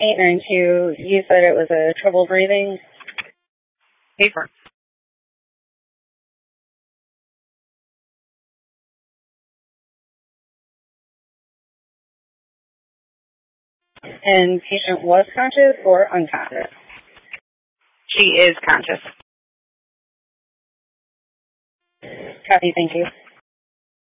892, you said it was a trouble breathing. Paper. And patient was conscious or unconscious? She is conscious. Copy, thank you.